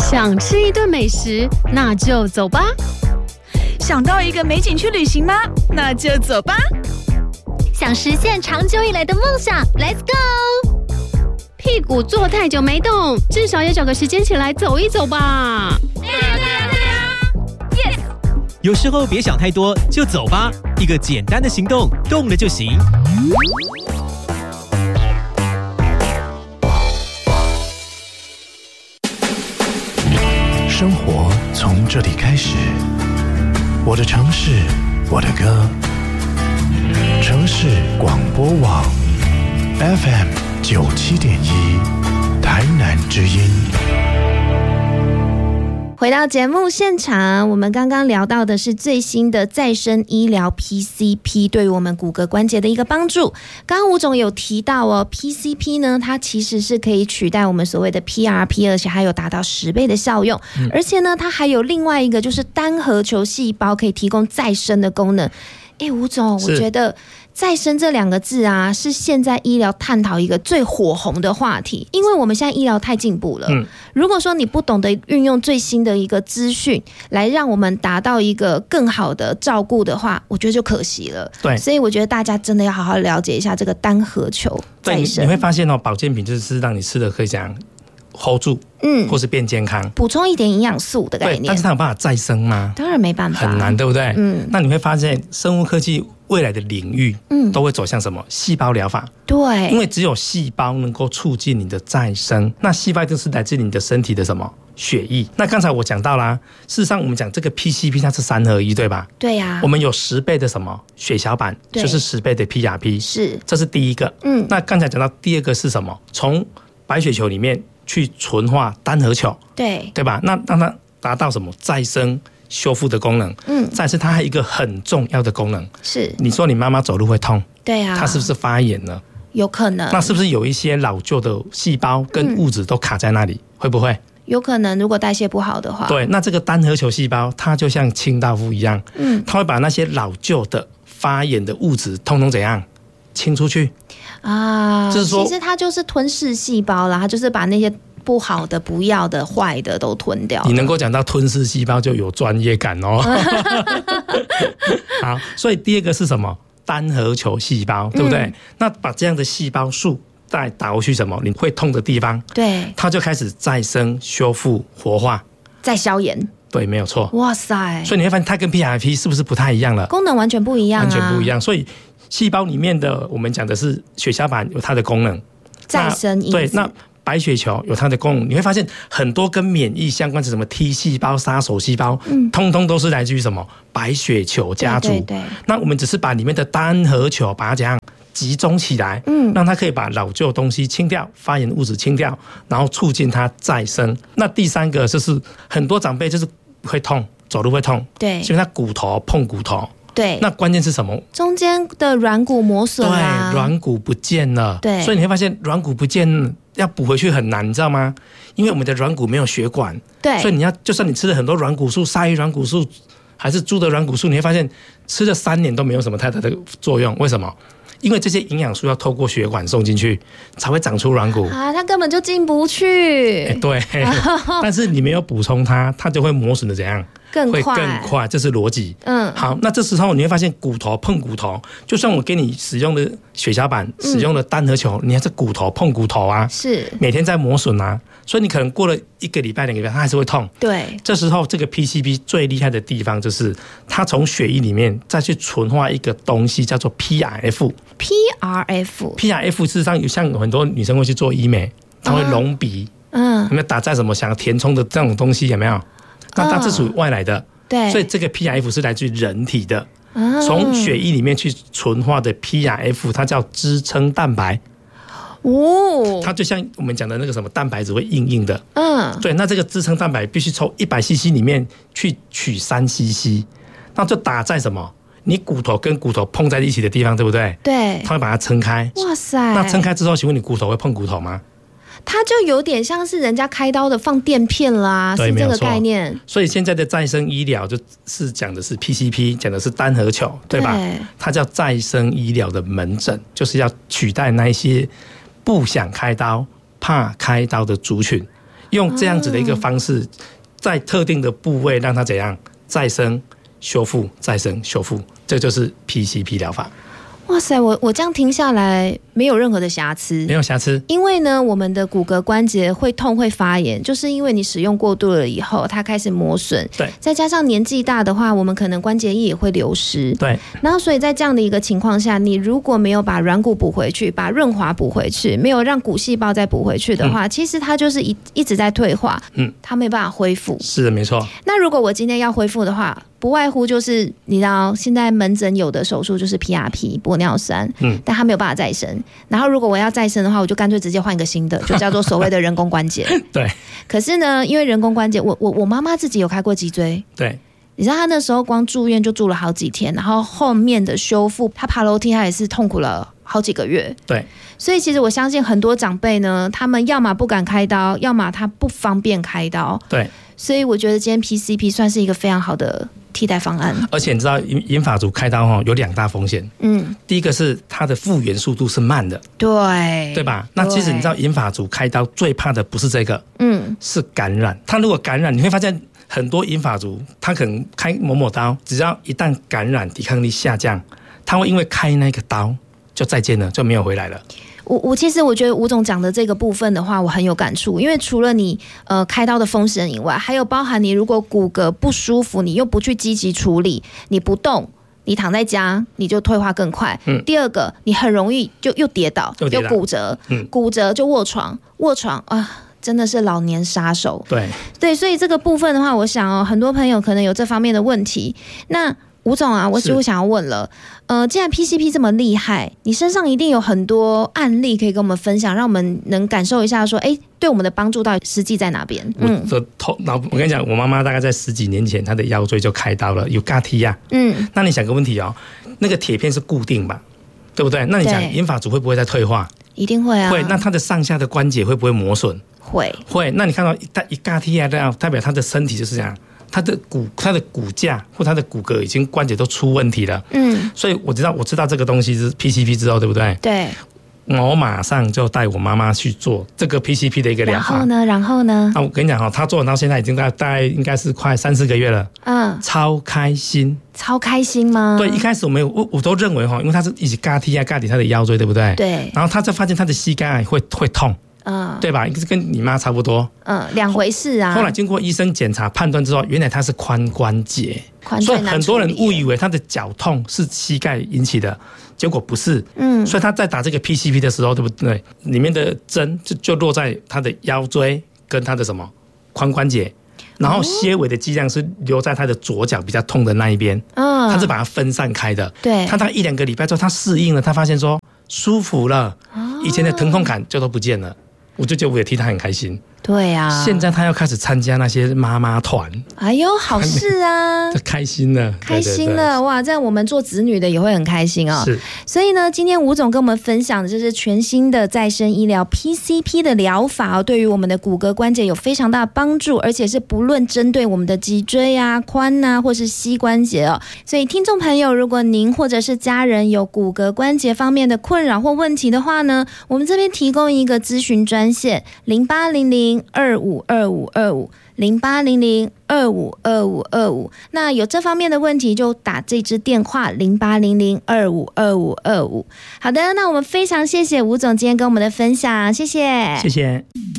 想吃一顿美食，那就走吧。 想到一个美景去旅行吗？那就走吧。 想实现长久以来的梦想 ，Let's go！ 屁股坐太久没动，至少也找个时间起来走一走吧。 对呀 ，Yes！ 有时候别想太多，就走吧。一个简单的行动，动了就行。 生活从这里开始，我的城市，我的歌。城市广播网 FM 97.1，台南之音。 回到节目现场，我们刚刚聊到的是最新的再生医疗 PCP 对于我们骨骼关节的一个帮助。刚刚吴总有提到哦 ，PCP 呢，它其实是可以取代我们所谓的 PRP， 而且还有达到10倍的效用。而且呢，它还有另外一个就是单核球细胞可以提供再生的功能。吴总，我觉得再生这2个字啊，是现在医疗探讨一个最火红的话题，因为我们现在医疗太进步了。如果说你不懂得运用最新的一个资讯来让我们达到一个更好的照顾的话，我觉得就可惜了。 对， 所以我觉得大家真的要好好了解一下这个单核球再生。 你会发现哦，保健品就是让你吃的可以讲 hold 住，或是变健康， 补充一点营养素的概念。 对，但是它有办法再生吗？ 当然没办法， 很难，对不对？那你会发现生物科技未来的领域，都会走向什么？细胞疗法。 对， 因为只有细胞能够促进你的再生，那细胞就是来自你的身体的什么？血液。那刚才我讲到啦，事实上我们讲这个 PCP 它是3合1，对吧？ 对呀。 我们有10倍的什么血小板，就是10倍的 PRP， 是， 这是第一个。那刚才讲到第二个是什么？从白血球里面去纯化单核球，对吧？那让它达到什么再生修复的功能？再是它还有一个很重要的功能，是你说你妈妈走路会痛，对啊，她是不是发炎了？有可能。那是不是有一些老旧的细胞跟物质都卡在那里？会不会？有可能，如果代谢不好的话。对，那这个单核球细胞它就像清道夫一样，它会把那些老旧的发炎的物质通通怎样清出去啊？就是说，其实它就是吞噬细胞啦，它就是把那些不好的、不要的、坏的都吞掉。你能够讲到吞噬细胞，就有专业感哦。好，所以第二个是什么？单核球细胞，对不对？那把这样的细胞数再打过去，什么？你会痛的地方，对，它就开始再生、修复、活化，再消炎。对，没有错。哇塞！所以你会发现它跟 PRP 是不是不太一样了？功能完全不一样，完全不一样。所以细胞里面的我们讲的是血小板有它的功能，再生因子。对，那白血球有它的功能。你会发现很多跟免疫相关的什么 T 细胞、杀手细胞，通通都是来自于什么白血球家族。对。那我们只是把里面的单核球把它怎样集中起来，让它可以把老旧东西清掉，发炎物质清掉，然后促进它再生。那第三个就是很多长辈就是会痛，走路会痛，对，因为他骨头碰骨头。对，那关键是什么？中间的软骨磨损啊，对，软骨不见了。对，所以你会发现软骨不见要补回去很难，你知道吗？因为我们的软骨没有血管，对，所以就算你吃了很多软骨素，鲨鱼软骨素还是猪的软骨素，你会发现吃了3年都没有什么太大的作用。为什么？因为这些营养素要透过血管送进去，才会长出软骨啊，它根本就进不去。对，但是你没有补充它，它就会磨损的怎样？会更快，这是逻辑。好，那这时候你会发现骨头碰骨头，就算我给你使用的血小板、使用的单核球，你还是骨头碰骨头啊，是每天在磨损啊，所以你可能过了1个礼拜、2个礼拜，它还是会痛。对，这时候这个 PCP 最厉害的地方就是它从血液里面再去纯化一个东西，叫做 PRF。PRF 事实上有像很多女生会去做医美，她会隆鼻，有没有打在什么想填充的这种东西？有没有？那它是属于外来的，对，所以这个 PRF 是来自于人体的，从血液里面去纯化的 PRF， 它叫支撑蛋白。哦，它就像我们讲的那个什么蛋白质会硬硬的，对，那这个支撑蛋白必须从100cc 里面去取3cc， 那就打在什么？你骨头跟骨头碰在一起的地方，对不对？对，它会把它撑开。哇塞！那撑开之后，请问你骨头会碰骨头吗？它就有点像是人家开刀的放垫片啦，是这个概念。所以现在的再生医疗就是讲的是 PCP， 讲的是单核球，对吧？对，它叫再生医疗的门诊，就是要取代那一些不想开刀、怕开刀的族群。 用这样子的一个方式，在特定的部位让它怎样再生修复，再生修复，这就是 PCP 疗法。 哇塞，我这样听下来没有任何的瑕疵， 没有瑕疵。 因为呢，我们的骨骼关节会痛会发炎，就是因为你使用过度了以后，它开始磨损。 对， 再加上年纪大的话，我们可能关节液也会流失。 对， 然后所以在这样的一个情况下，你如果没有把软骨补回去，把润滑补回去，没有让骨细胞再补回去的话，其实它就是一直在退化，它没办法恢复。 是的，没错。 那如果我今天要恢复的话，不外乎就是你知道，现在门诊有的手术就是 PRP 玻尿酸，但它没有办法再生。然后如果我要再生的话，我就干脆直接换一个新的，就叫做所谓的人工关节。 对。 可是呢，因为人工关节，我妈妈自己有开过脊椎， 对。 你知道她那时候光住院就住了好几天，然后后面的修复，她爬楼梯她也是痛苦了好几个月。 对。 所以其实我相信很多长辈呢，他们要么不敢开刀，要么他不方便开刀。 对。所以我觉得今天 PCP 算是一个非常好的替代方案。 而且你知道银发族开刀有2大风险。第一个是它的复原速度是慢的。对吧？那其实你知道银发族开刀最怕的不是这个，是感染。他如果感染，你会发现很多银发族他可能开某某刀，只要一旦感染抵抗力下降，他会因为开那个刀就再见了，就没有回来了。 其实我觉得吴总讲的这个部分的话，我很有感触，因为除了你开刀的风险以外，还有包含你如果骨骼不舒服，你又不去积极处理，你不动，你躺在家，你就退化更快。第二个，你很容易就又跌倒，又骨折，骨折就卧床啊。真的是老年杀手。对，所以这个部分的话，我想很多朋友可能有这方面的问题。那吴总啊，我就想要问了，既然 PCP 这么厉害，你身上一定有很多案例可以跟我们分享，让我们能感受一下说，对我们的帮助到底实际在哪边？ 我跟你讲，我妈妈大概在10几年前，她的腰椎就开刀了，有嘎踢呀。那你想个问题那个铁片是固定吧，对不对？那你讲银发族会不会再退化？ 一定会啊。 会。那它的上下的关节会不会磨损？ 会。 那你看到一嘎踢呀，代表他的身体就是这样。他的骨架或他的骨骼已经关节都出问题了，所以我知道这个东西是 PCP 之后，对不对？ 对。 我马上就带我妈妈去做这个 PCP 的一个疗法。 然后呢？ 我跟你讲她做到现在已经大概应该是快3-4个月了，超开心。 超开心吗？ 对，一开始我都认为因为她是一起嘎踢嘎抵她的腰椎，对不对？ 对。 然后她就发现她的膝盖会痛。对吧？跟你妈差不多。 两回事啊。 后来经过医生检查判断之后，原来她是髋关节，所以很多人误以为她的脚痛是膝盖引起的，结果不是。所以她在打这个 PCP 的时候，对不对？里面的针就落在她的腰椎跟她的什么髋关节，然后些微的剂量是留在她的左脚比较痛的那一边。她是把它分散开的。 对。 她大概1-2个礼拜之后，她适应了，她发现说舒服了，以前的疼痛感就都不见了。我就觉得我也替他很开心。 对啊， 现在他要开始参加那些妈妈团。 哎呦，好事啊！ 开心了， 开心了。哇，这样我们做子女的也会很开心哦。 是。 所以呢，今天吴总跟我们分享的就是全新的再生医疗 PCP 的疗法对于我们的骨骼关节有非常大的帮助，而且是不论针对我们的脊椎啊、髋啊，或是膝关节哦。所以听众朋友，如果您或者是家人有骨骼关节方面的困扰或问题的话呢，我们这边提供一个咨询专线08002525250800252525。那有这方面的问题就打这支电话0800252525。好的，那我们非常谢谢吴总今天跟我们的分享，谢谢。 谢谢。